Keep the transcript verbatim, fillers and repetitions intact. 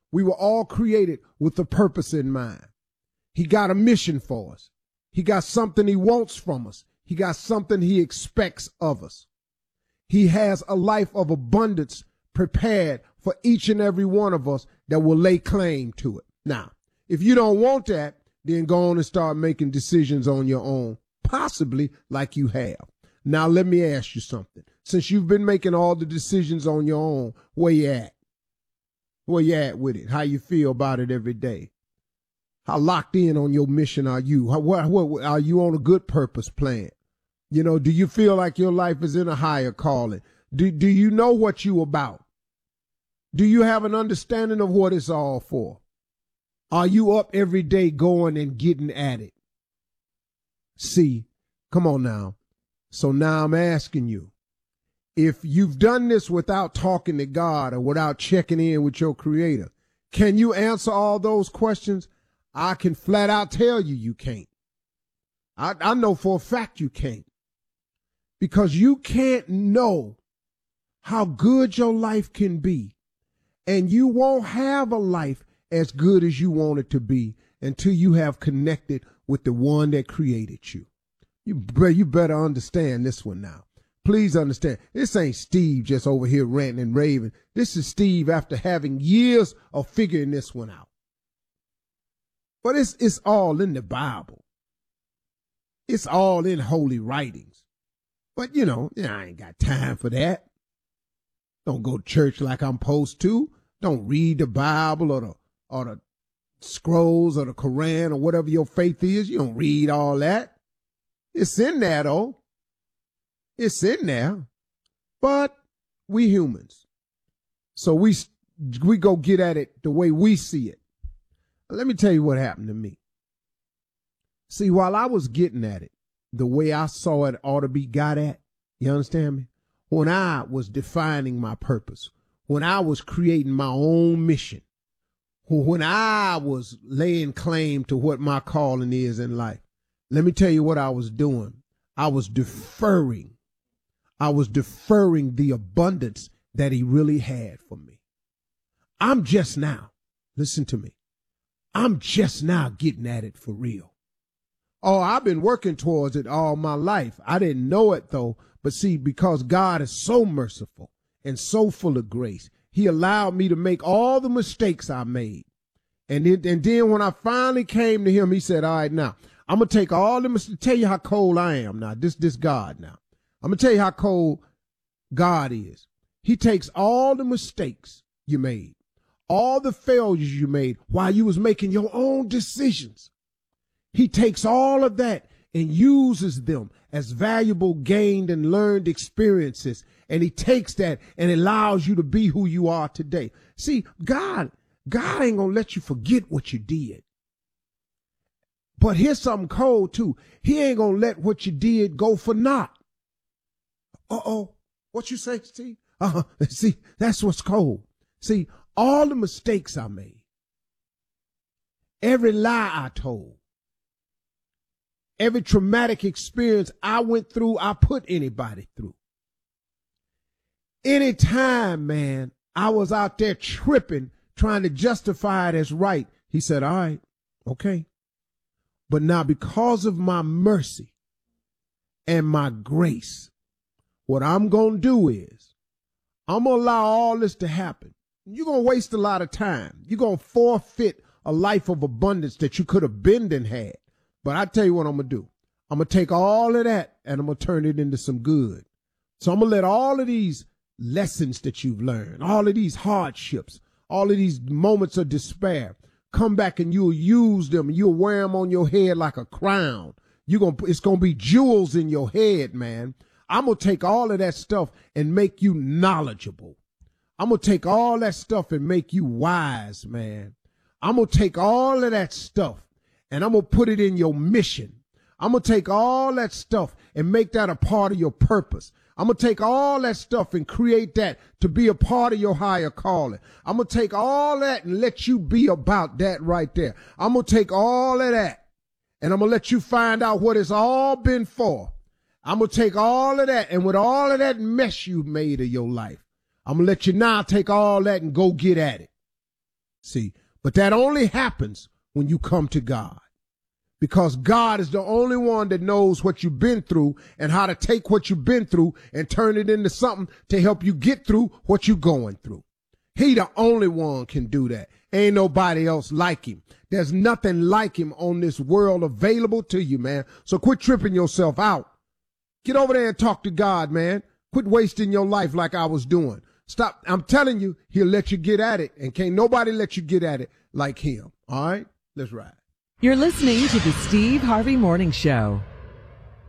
We were all created with a purpose in mind. He got a mission for us. He got something he wants from us. He got something he expects of us. He has a life of abundance prepared for each and every one of us that will lay claim to it. Now, if you don't want that, then go on and start making decisions on your own, possibly like you have. Now, let me ask you something. Since you've been making all the decisions on your own, where you at? Where you at with it? How you feel about it every day? How locked in on your mission are you? How, what, what, are you on a good purpose plan? You know, do you feel like your life is in a higher calling? Do, do you know what you about? Do you have an understanding of what it's all for? Are you up every day going and getting at it? See, come on now. So now I'm asking you, if you've done this without talking to God or without checking in with your Creator, can you answer all those questions? I can flat out tell you you can't. I, I know for a fact you can't. Because you can't know how good your life can be. And you won't have a life as good as you want it to be until you have connected with the one that created you. You, you better understand this one now. Please understand. This ain't Steve just over here ranting and raving. This is Steve after having years of figuring this one out. But it's, it's all in the Bible. It's all in holy writings. But, you know, I ain't got time for that. Don't go to church like I'm supposed to. Don't read the Bible or the, or the scrolls or the Quran or whatever your faith is. You don't read all that. It's in there, though. It's in there. But we humans. So we, we go get at it the way we see it. Let me tell you what happened to me. See, while I was getting at it, the way I saw it ought to be got at, you understand me? When I was defining my purpose, when I was creating my own mission, when I was laying claim to what my calling is in life, let me tell you what I was doing. I was deferring. I was deferring the abundance that he really had for me. I'm just now, listen to me, I'm just now getting at it for real. Oh, I've been working towards it all my life. I didn't know it, though. But see, because God is so merciful and so full of grace, he allowed me to make all the mistakes I made. And then, and then when I finally came to him, he said, all right, now, I'm going to take all the mistakes, tell you how cold I am now. This, this God now. I'm going to tell you how cold God is. He takes all the mistakes you made, all the failures you made while you was making your own decisions. He takes all of that and uses them as valuable gained and learned experiences. And he takes that and allows you to be who you are today. See, God, God ain't going to let you forget what you did. But here's something cold too. He ain't going to let what you did go for naught. Uh-oh. What you say, Steve? Uh-huh. See, that's what's cold. See, all the mistakes I made, every lie I told, every traumatic experience I went through, I put anybody through. Anytime, man, I was out there tripping, trying to justify it as right, he said, all right, okay. But now because of my mercy and my grace, what I'm going to do is I'm going to allow all this to happen. You're going to waste a lot of time. You're going to forfeit a life of abundance that you could have been and had. But I tell you what I'm going to do. I'm going to take all of that and I'm going to turn it into some good. So I'm going to let all of these lessons that you've learned, all of these hardships, all of these moments of despair, come back and you'll use them. You'll wear them on your head like a crown. You're going to, it's going to be jewels in your head, man. I'm going to take all of that stuff and make you knowledgeable. I'm going to take all that stuff and make you wise, man. I'm going to take all of that stuff and I'm going to put it in your mission. I'm going to take all that stuff and make that a part of your purpose. I'm going to take all that stuff and create that to be a part of your higher calling. I'm going to take all that and let you be about that right there. I'm going to take all of that and I'm going to let you find out what it's all been for. I'm going to take all of that, and with all of that mess you made of your life, I'm going to let you now take all that and go get at it. See, but that only happens when you come to God, because God is the only one that knows what you've been through and how to take what you've been through and turn it into something to help you get through what you're going through. He the only one can do that. Ain't nobody else like him. There's nothing like him on this world available to you, man. So quit tripping yourself out. Get over there and talk to God, man. Quit wasting your life like I was doing. Stop. I'm telling you, he'll let you get at it, and can't nobody let you get at it like him. All right? Let's ride. You're listening to the Steve Harvey Morning Show.